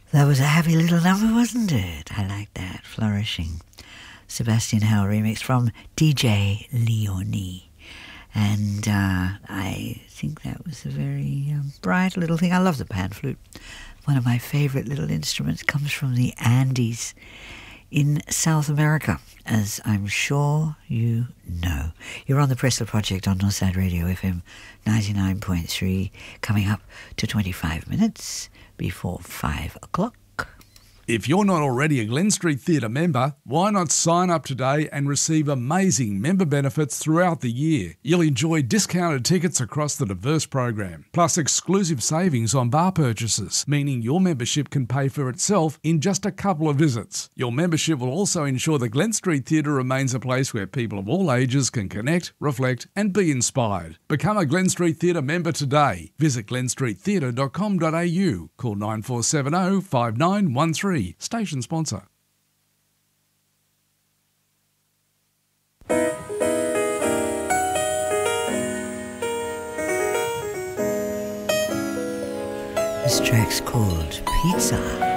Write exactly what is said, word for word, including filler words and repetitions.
That was a happy little number, wasn't it? I like that. Flourishing. Sebastian Howell remix from D J Leonie. And uh, I think that was a very um, bright little thing. I love the pan flute. One of my favourite little instruments comes from the Andes in South America, as I'm sure you know. You're on the Pressler Project on Northside Radio F M ninety-nine point three, coming up to twenty-five minutes before five o'clock. If you're not already a Glen Street Theatre member, why not sign up today and receive amazing member benefits throughout the year? You'll enjoy discounted tickets across the diverse program, plus exclusive savings on bar purchases, meaning your membership can pay for itself in just a couple of visits. Your membership will also ensure the Glen Street Theatre remains a place where people of all ages can connect, reflect and be inspired. Become a Glen Street Theatre member today. Visit glen street theatre dot com dot a u. Call nine four seven zero, five nine one three. Station sponsor. This track's called Pizza.